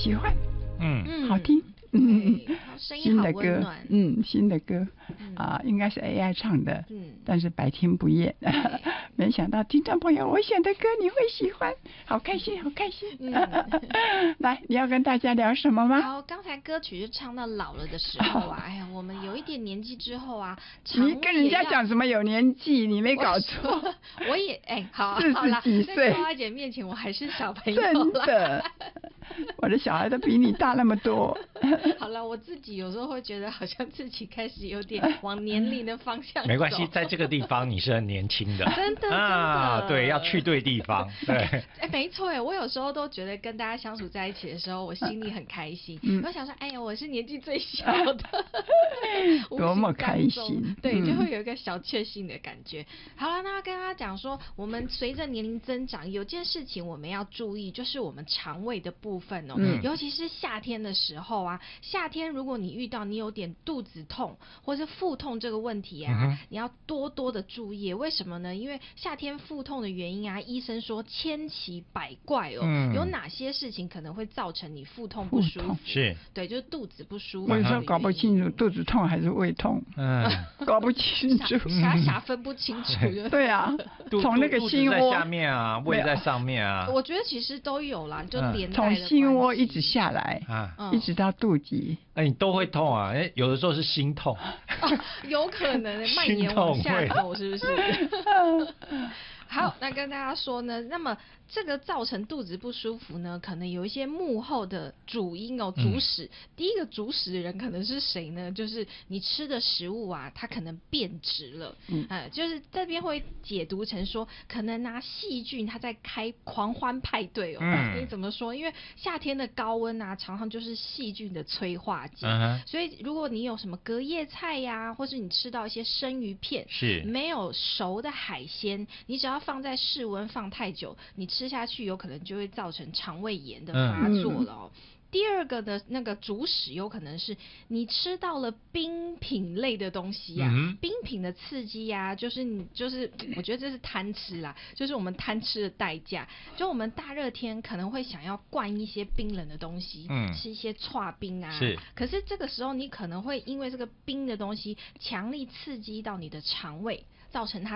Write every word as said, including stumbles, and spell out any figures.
喜欢， 嗯， 好听。嗯， 声音好温暖。 嗯，新的歌啊、呃，应该是 A I 唱的，嗯，但是百听不厌。没想到听众朋友，我选的歌你会喜欢，好开心，好开心。嗯，来，你要跟大家聊什么吗？ 好，刚才歌曲是唱到老了的时候啊，哎呀，我们有一点年纪之后啊， 你跟人家讲什么有年纪，你没搞错。 我, 我也哎，好， 四十几岁， 在花姐面前我还是小朋友。 真的。我的小孩都比你大那么多。 好了，我自己有时候会觉得好像自己开始有点往年龄的方向走。 没关系，在这个地方你是很年轻的。 真的啊， 真的对，要去对地方。对， 哎，没错哎，我有时候都觉得跟大家相处在一起的时候，我心里很开心。嗯、我想说，哎呀，我是年纪最小的， 多么开心。 对，就会有一个小确幸的感觉。好了，那跟大家讲说，我们随着年龄增长，有件事情我们要注意，就是我们肠胃的部分哦，嗯、尤其是夏天的时候啊，夏天如果你遇到你有点肚子痛或是腹痛这个问题啊，嗯、你要多多的注意。为什么呢？因为夏天腹痛的原因啊，医生说千奇百怪哦，嗯、有哪些事情可能会造成你腹痛不舒服？ 是， 对，就是肚子不舒服。 我有时候搞不清楚肚子痛还是胃痛，嗯，搞不清楚， 傻傻分不清楚。 对啊，从那个心窝在下面啊，胃在上面啊。 我觉得其实都有啦，就连从心窝一直下来啊，一直到肚脐， 哎，你都会痛啊？哎，有的时候是心痛， 哦、有可能蔓延往下走，是不是？好，那跟大家说呢，那么这个造成肚子不舒服呢，可能有一些幕后的主因哦，主使。嗯、第一个主使的人可能是谁呢？就是你吃的食物啊，它可能变质了。嗯，呃、就是这边会解读成说，可能拿细菌它在开狂欢派对哦。嗯，你怎么说？因为夏天的高温啊，常常就是细菌的催化剂。嗯、所以如果你有什么隔夜菜呀、啊，或是你吃到一些生鱼片， 是没有熟的海鲜，你只要放在室温放太久，你吃下去有可能就会造成肠胃炎的发作了哦。嗯、第二个的那个主使有可能是你吃到了冰品类的东西啊，嗯、冰品的刺激啊，就是你就是我觉得这是贪吃啦，就是我们贪吃的代价。就我们大热天可能会想要灌一些冰冷的东西，嗯、吃一些剉冰啊， 是。 可是这个时候你可能会因为这个冰的东西强力刺激到你的肠胃，造成它